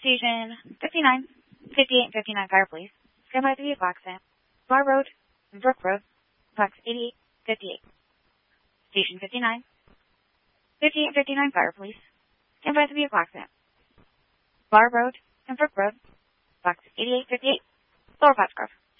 Station 59, 58, 59 fire, please. Stand by 3 o'clock, Sam. Bar Road and Brook Road, box 88, 58. Station 59, 58, 59 fire, please. Stand by 3 o'clock, Sam. Bar Road and Brook Road, box 88, 58. Lower Foxgrove.